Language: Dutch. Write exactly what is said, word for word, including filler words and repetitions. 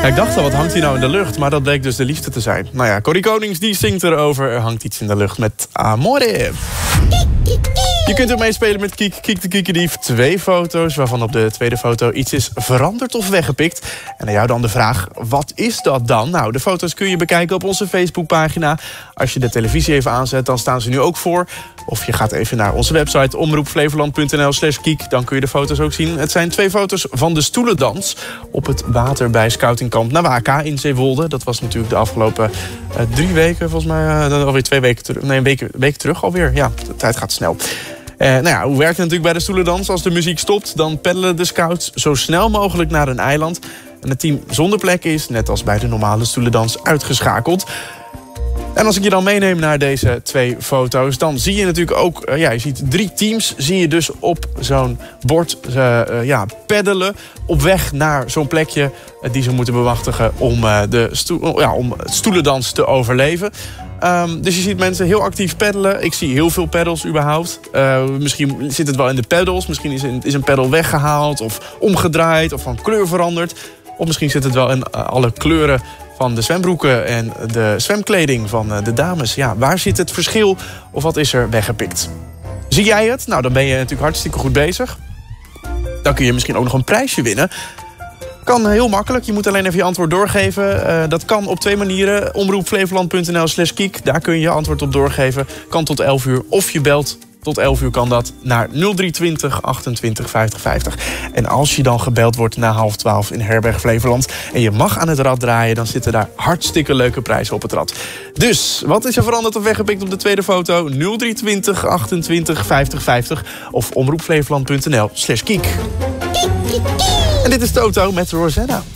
Ja, ik dacht al, wat hangt hier nou in de lucht? Maar dat bleek dus de liefde te zijn. Nou ja, Corrie Konings die zingt erover. Er hangt iets in de lucht met Amore. Je kunt ook meespelen met Kiek, Kiek de Kiekendief. Twee foto's, waarvan op de tweede foto iets is veranderd of weggepikt. En aan jou dan de vraag, wat is dat dan? Nou, de foto's kun je bekijken op onze Facebookpagina. Als je de televisie even aanzet, dan staan ze nu ook voor. Of je gaat even naar onze website omroepflevoland.nl slash kiek. Dan kun je de foto's ook zien. Het zijn twee foto's van de stoelendans op het water bij scoutingkamp Nawaka in Zeewolde. Dat was natuurlijk de afgelopen uh, drie weken, volgens mij. Uh, alweer twee weken terug. Nee, een week, week terug alweer. Ja, de tijd gaat snel. Uh, nou ja, hoe werkt het natuurlijk bij de stoelendans? Als de muziek stopt, dan peddelen de scouts zo snel mogelijk naar een eiland. En het team zonder plek is, net als bij de normale stoelendans, uitgeschakeld. En als ik je dan meeneem naar deze twee foto's, dan zie je natuurlijk ook, uh, ja, je ziet drie teams, zie je dus op zo'n bord uh, uh, ja, peddelen op weg naar zo'n plekje uh, die ze moeten bewachtigen om, uh, de stoel, ja, om stoelendans te overleven. Um, dus je ziet mensen heel actief peddelen. Ik zie heel veel peddels überhaupt. Uh, misschien zit het wel in de peddels. Misschien is een, is een peddel weggehaald of omgedraaid of van kleur veranderd. Of misschien zit het wel in uh, alle kleuren van de zwembroeken en de zwemkleding van uh, de dames. Ja, waar zit het verschil of wat is er weggepikt? Zie jij het? Nou, dan ben je natuurlijk hartstikke goed bezig. Dan kun je misschien ook nog een prijsje winnen. Kan heel makkelijk. Je moet alleen even je antwoord doorgeven. Uh, dat kan op twee manieren. omroepflevoland.nl slash kiek. Daar kun je je antwoord op doorgeven. Kan tot elf uur. Of je belt tot elf uur kan dat naar nul drie twintig achtentwintig vijftig vijftig. En als je dan gebeld wordt na half twaalf in Herberg Flevoland en je mag aan het rad draaien, dan zitten daar hartstikke leuke prijzen op het rad. Dus, wat is er veranderd of weggepikt op de tweede foto? nul drie twintig achtentwintig vijftig vijftig of omroepflevoland.nl slash kiek. En dit is Toto met Rosanna.